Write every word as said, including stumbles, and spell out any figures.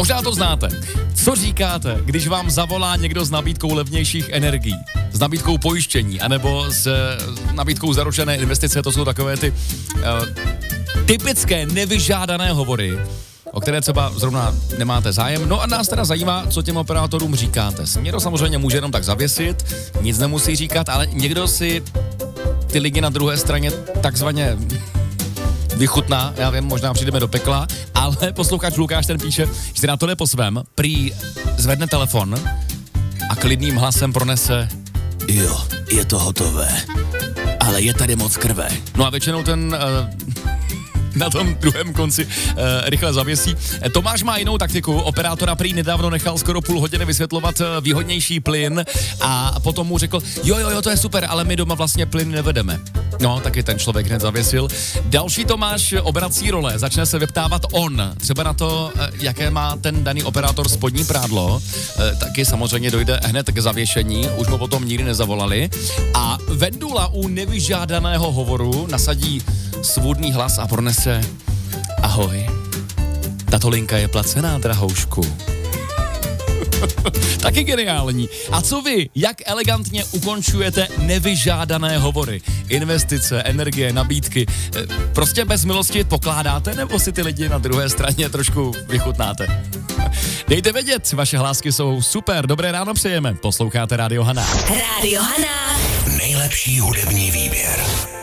Možná to znáte. Co říkáte, když vám zavolá někdo s nabídkou levnějších energií, s nabídkou pojištění, anebo s nabídkou zaručené investice? To jsou takové ty uh, typické nevyžádané hovory, o které třeba zrovna nemáte zájem. No a nás teda zajímá, co těm operátorům říkáte. Někdo samozřejmě může jenom tak zavěsit, nic nemusí říkat, ale někdo si ty lidi na druhé straně takzvaně vychutná, já vím, možná přijdeme do pekla, ale posluchač Lukáš ten píše, že si na to jde po svém, prý zvedne telefon a klidným hlasem pronese: jo, je to hotové, ale je tady moc krve. No a většinou ten uh, na tom druhém konci uh, rychle zavěsí. Tomáš má jinou taktiku, operátora prý nedávno nechal skoro půl hodiny vysvětlovat uh, výhodnější plyn a potom mu řekl, jo, jo, jo, to je super, ale my doma vlastně plyn nevedeme. No, taky ten člověk hned zavěsil. Další Tomáš obrací role, začne se vyptávat on, třeba na to, jaké má ten daný operátor spodní prádlo, taky samozřejmě dojde hned k zavěšení, už mu potom nikdy nezavolali. A Vendula u nevyžádaného hovoru nasadí svůdný hlas a pronese: ahoj, tato linka je placená, drahoušku. Taky geniální. A co vy? Jak elegantně ukončujete nevyžádané hovory? Investice, energie, nabídky. Prostě bez milosti pokládáte, nebo si ty lidi na druhé straně trošku vychutnáte? Dejte vědět, vaše hlásky jsou super. Dobré ráno přejeme. Posloucháte Rádio Hana. Rádio Hana. Nejlepší hudební výběr.